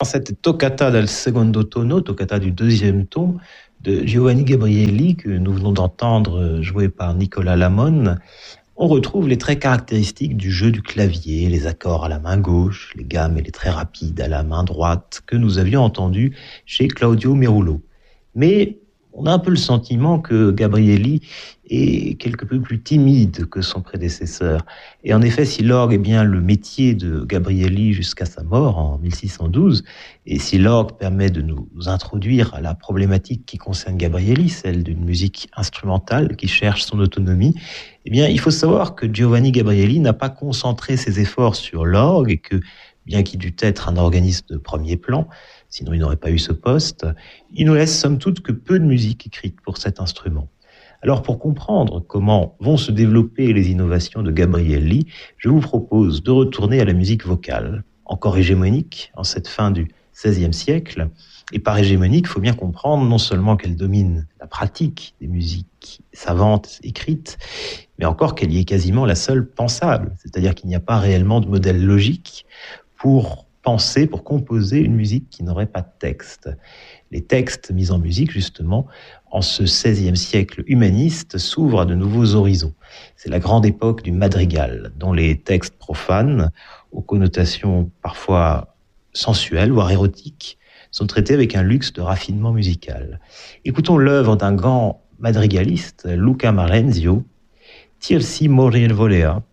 Cette toccata del secondo tono, toccata du deuxième ton, de Giovanni Gabrieli, que nous venons d'entendre joué par Nicolas Lamon, on retrouve les traits caractéristiques du jeu du clavier, les accords à la main gauche, les gammes et les traits rapides à la main droite, que nous avions entendus chez Claudio Merulo. Mais on a un peu le sentiment que Gabrieli est quelque peu plus timide que son prédécesseur. Et en effet, si l'orgue est bien le métier de Gabrieli jusqu'à sa mort en 1612, et si l'orgue permet de nous introduire à la problématique qui concerne Gabrieli, celle d'une musique instrumentale qui cherche son autonomie, eh bien, il faut savoir que Giovanni Gabrieli n'a pas concentré ses efforts sur l'orgue et que, bien qu'il dût être un organiste de premier plan, sinon il n'aurait pas eu ce poste, il nous laisse somme toute que peu de musique écrite pour cet instrument. Alors pour comprendre comment vont se développer les innovations de Gabrieli, je vous propose de retourner à la musique vocale, encore hégémonique en cette fin du XVIe siècle. Et par hégémonique, il faut bien comprendre non seulement qu'elle domine la pratique des musiques savantes écrites, mais encore qu'elle y est quasiment la seule pensable, c'est-à-dire qu'il n'y a pas réellement de modèle logique pour penser, pour composer une musique qui n'aurait pas de texte. Les textes mis en musique, justement, en ce XVIe siècle humaniste, s'ouvrent à de nouveaux horizons. C'est la grande époque du madrigal, dont les textes profanes, aux connotations parfois sensuelles, voire érotiques, sont traités avec un luxe de raffinement musical. Écoutons l'œuvre d'un grand madrigaliste, Luca Marenzio, Tirsi morir volea.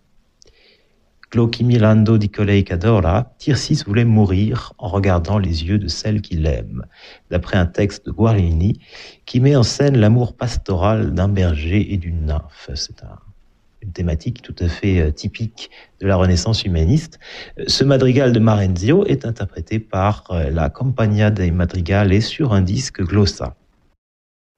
Glauci mirando di colei qu'adora, Tircis voulait mourir en regardant les yeux de celle qu'il aime, d'après un texte de Guarini qui met en scène l'amour pastoral d'un berger et d'une nymphe. C'est une thématique tout à fait typique de la Renaissance humaniste. Ce madrigal de Marenzio est interprété par la Compagnia dei Madrigali sur un disque Glossa.